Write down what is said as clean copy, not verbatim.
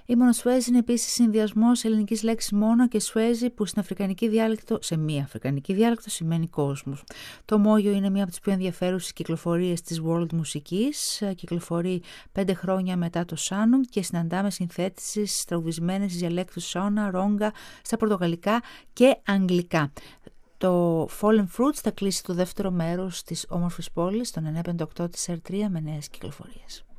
Η μονοσουέζη είναι επίσης συνδυασμός ελληνικής λέξης μόνο και σουέζι που σε μία αφρικανική διάλεκτο σημαίνει κόσμος. Το Μόγιο είναι μία από τις πιο ενδιαφέρουσες κυκλοφορίες της world μουσικής. Κυκλοφορεί 5 χρόνια μετά το Σάνου και συναντάμε συνθέτησεις τραγουδισμένες στις διαλέκτους Σόνα, Ρόγκα, στα πορτογαλικά και αγγλικά. Το Fallen Fruits θα κλείσει το δεύτερο μέρος της όμορφης πόλης, τον 958 της R3 με νέες κυκλοφορίες.